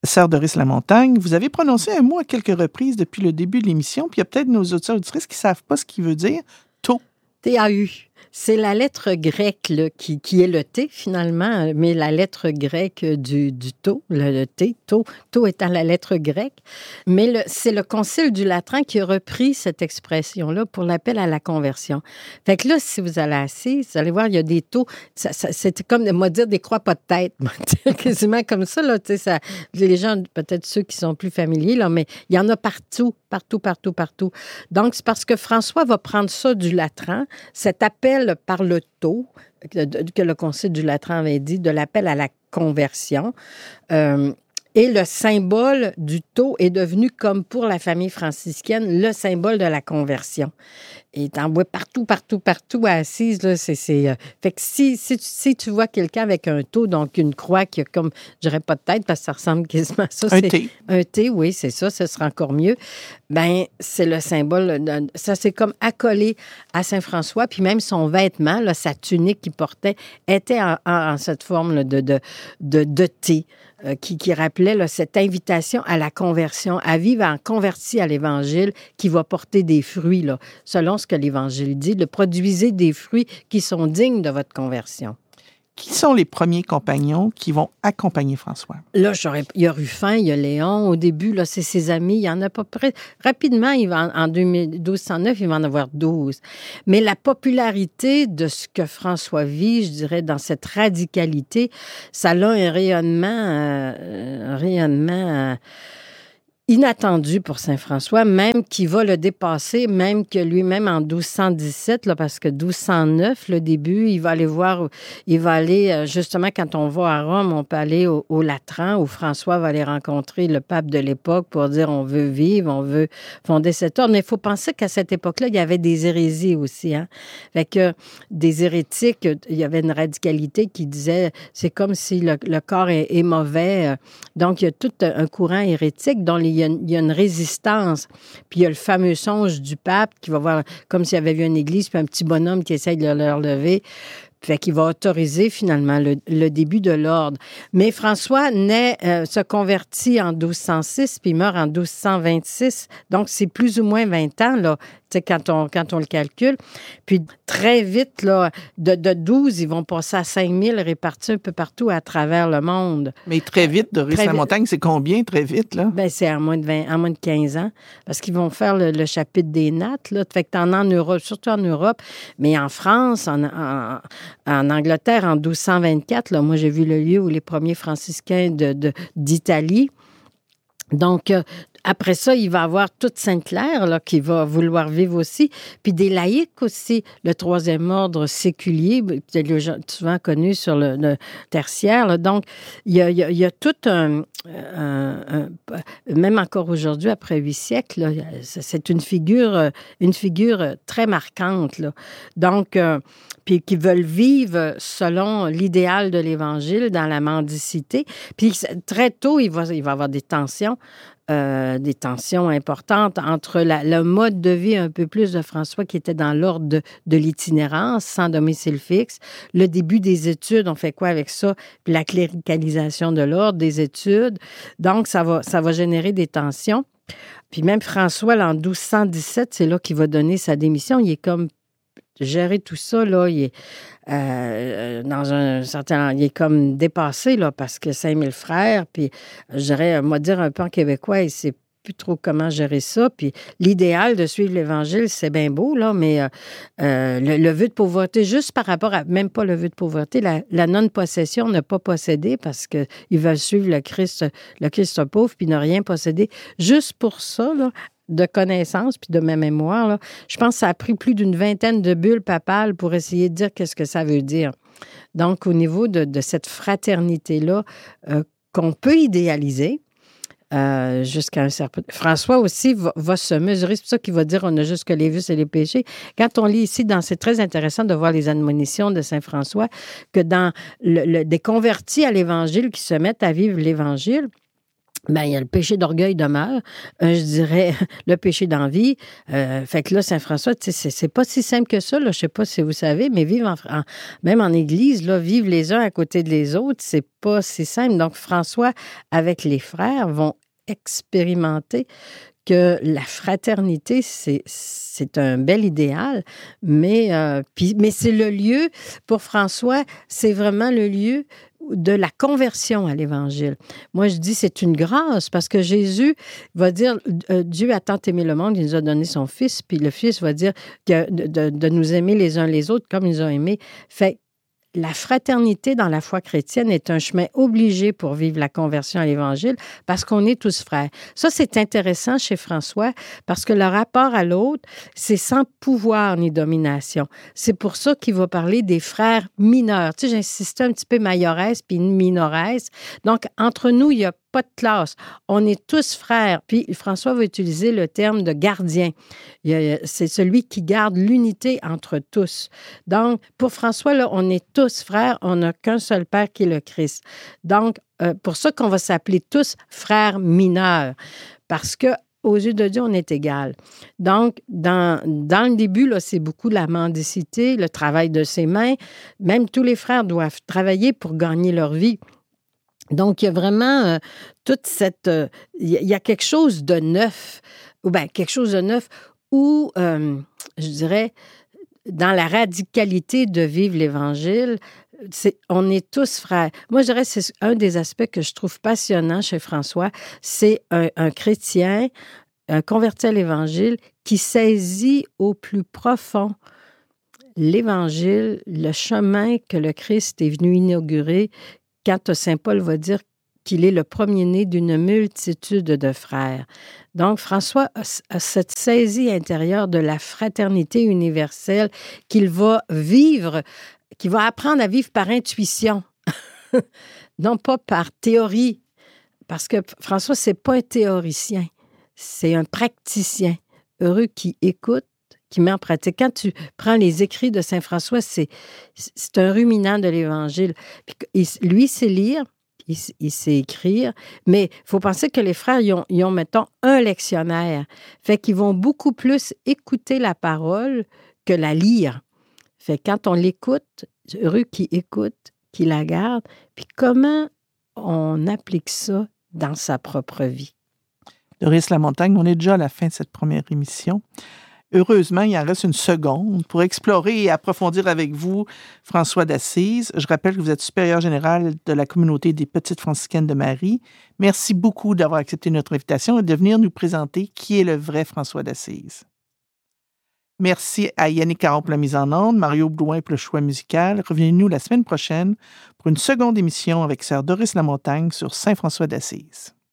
Sœur Doris Lamontagne, vous avez prononcé un mot à quelques reprises depuis le début de l'émission, puis il y a peut-être nos auditeurs auditrices qui ne savent pas ce qu'il veut dire. Tau. T-A-U. C'est la lettre grecque là, qui est le T, finalement, mais la lettre grecque du tau, le T, tau étant la lettre grecque. Mais c'est le Concile du Latran qui a repris cette expression-là pour l'appel à la conversion. Fait que là, si vous allez assis, vous allez voir, il y a des taux. C'est comme, moi, dire des croix pas de tête. Quasiment comme ça, là. Tu sais, les gens, peut-être ceux qui sont plus familiers, là, mais il y en a partout. Donc, c'est parce que François va prendre ça du Latran, cet appel par le tau, que le Concile du Latran avait dit, de l'appel à la conversion. Et le symbole du tau est devenu, comme pour la famille franciscaine, le symbole de la conversion. Et t'en vois partout assise, là, fait que si tu vois quelqu'un avec un tau, donc une croix qui a comme, je dirais pas de tête, parce que ça ressemble quasiment à ça. Un T. Un T, oui, c'est ça, ce sera encore mieux. Ben, c'est le symbole, ça c'est comme accolé à Saint-François, puis même son vêtement, là, sa tunique qu'il portait, était en cette forme là, de T. Qui rappelait là, cette invitation à la conversion, à vivre en converti à l'Évangile qui va porter des fruits, là, selon ce que l'Évangile dit, de produisez des fruits qui sont dignes de votre conversion. Qui sont les premiers compagnons qui vont accompagner François? Là, il y a Ruffin, il y a Léon. Au début, là, c'est ses amis. Il y en a à peu près. Rapidement, en 1209, il va en avoir 12. Mais la popularité de ce que François vit, je dirais, dans cette radicalité, ça a un rayonnement inattendu pour Saint-François, même qui va le dépasser, même que lui-même en 1217, là, parce que 1209, le début, il va aller, justement, quand on va à Rome, on peut aller au Latran, où François va aller rencontrer le pape de l'époque pour dire on veut vivre, on veut fonder cet ordre. Mais il faut penser qu'à cette époque-là, il y avait des hérésies aussi, hein. Fait que des hérétiques, il y avait une radicalité qui disait c'est comme si le corps est mauvais. Donc, il y a tout un courant hérétique dont il y a une résistance. Puis il y a le fameux songe du pape qui va voir comme s'il y avait vu une église, puis un petit bonhomme qui essaye de le relever. Fait qu'il va autoriser finalement le début de l'ordre. Mais François se convertit en 1206 puis meurt en 1226. Donc, c'est plus ou moins 20 ans, là, quand on le calcule. Puis, très vite, là, de 12, ils vont passer à 5000 répartis un peu partout à travers le monde. Mais très vite, Doris Lamontagne, c'est combien très vite, là? Ben, c'est en moins de 15 ans. Parce qu'ils vont faire le chapitre des nattes, là. Fait que t'en as en Europe, surtout en Europe, mais en France, en Angleterre, en 1224, là, moi, j'ai vu le lieu où les premiers franciscains d'Italie. Donc, après ça, il va avoir toute Sainte-Claire là, qui va vouloir vivre aussi, puis des laïcs aussi, le troisième ordre séculier, souvent connu sur le tertiaire. Là. Donc, il y a tout même encore aujourd'hui, après 8 siècles, là, c'est une figure très marquante. Là. Donc, puis qui veulent vivre selon l'idéal de l'Évangile dans la mendicité. Puis très tôt, il va y avoir des tensions importantes entre le mode de vie un peu plus de François qui était dans l'ordre de l'itinérance, sans domicile fixe, le début des études, on fait quoi avec ça, puis la cléricalisation de l'ordre des études. Donc, ça va générer des tensions. Puis même François, là, en 1217, c'est là qu'il va donner sa démission. Il est comme gérer tout ça, là, il est dans un certain... Il est comme dépassé, là, parce que 5000 frères, puis je dirais, moi, dire un peu en québécois, il sait plus trop comment gérer ça. Puis l'idéal de suivre l'Évangile, c'est bien beau, là, mais le vœu de pauvreté, juste par rapport à... Même pas le vœu de pauvreté, la non-possession, ne pas posséder, parce qu'ils veulent suivre le Christ pauvre, puis ne rien posséder. Juste pour ça, là, de connaissances puis de ma mémoire, là, je pense que ça a pris plus d'une vingtaine de bulles papales pour essayer de dire qu'est-ce que ça veut dire. Donc, au niveau de cette fraternité-là qu'on peut idéaliser jusqu'à un certain... François aussi va se mesurer, c'est pour ça qu'il va dire on a juste que les vices et les péchés. Quand on lit ici, c'est très intéressant de voir les admonitions de Saint François, que dans des convertis à l'Évangile qui se mettent à vivre l'Évangile, Ben, il y a le péché d'orgueil demeure, je dirais le péché d'envie. Fait que là, Saint François, tu sais, c'est pas si simple que ça. Là, je sais pas si vous savez, mais vivre même en Église, là, vivre les uns à côté des autres, c'est pas si simple. Donc, François, avec les frères, vont expérimenter que la fraternité, c'est un bel idéal, mais c'est le lieu, pour François, c'est vraiment le lieu de la conversion à l'Évangile. Moi, je dis c'est une grâce parce que Jésus va dire Dieu a tant aimé le monde, il nous a donné son Fils, puis le Fils va dire de nous aimer les uns les autres comme il nous a aimés. Fait la fraternité dans la foi chrétienne est un chemin obligé pour vivre la conversion à l'Évangile parce qu'on est tous frères. Ça, c'est intéressant chez François parce que le rapport à l'autre, c'est sans pouvoir ni domination. C'est pour ça qu'il va parler des frères mineurs. Tu sais, j'insistais un petit peu mayoresse puis minoresse. Donc, entre nous, il n'y a pas de classe. On est tous frères. Puis François va utiliser le terme de gardien. C'est celui qui garde l'unité entre tous. Donc, pour François, là, on est tous frères. On n'a qu'un seul Père qui est le Christ. Donc, pour ça qu'on va s'appeler tous frères mineurs. Parce que aux yeux de Dieu, on est égal. Donc, dans le début, là, c'est beaucoup la mendicité, le travail de ses mains. Même tous les frères doivent travailler pour gagner leur vie. Donc, il y a vraiment toute cette... il y a quelque chose de neuf, ou bien quelque chose de neuf où, je dirais, dans la radicalité de vivre l'Évangile, on est tous frères. Moi, je dirais que c'est un des aspects que je trouve passionnant chez François, c'est un chrétien, un converti à l'Évangile, qui saisit au plus profond l'Évangile, le chemin que le Christ est venu inaugurer, quand Saint Paul va dire qu'il est le premier-né d'une multitude de frères. Donc, François a cette saisie intérieure de la fraternité universelle qu'il va vivre, qu'il va apprendre à vivre par intuition, non pas par théorie, parce que François, c'est pas un théoricien, c'est un praticien heureux qui écoute, qui met en pratique. Quand tu prends les écrits de Saint François, c'est un ruminant de l'Évangile. Puis, lui, c'est lire, il sait écrire, mais il faut penser que les frères, ils ont, mettons, un lectionnaire. Fait qu'ils vont beaucoup plus écouter la parole que la lire. Fait que quand on l'écoute, heureux qui écoute, qui la garde, puis comment on applique ça dans sa propre vie. Doris Lamontagne, on est déjà à la fin de cette première émission. Heureusement, il en reste une seconde pour explorer et approfondir avec vous François d'Assise. Je rappelle que vous êtes supérieur général de la communauté des Petites Franciscaines de Marie. Merci beaucoup d'avoir accepté notre invitation et de venir nous présenter qui est le vrai François d'Assise. Merci à Yannick Caron pour la mise en onde, Mario Blouin pour le choix musical. Revenez-nous la semaine prochaine pour une seconde émission avec sœur Doris Lamontagne sur Saint François d'Assise.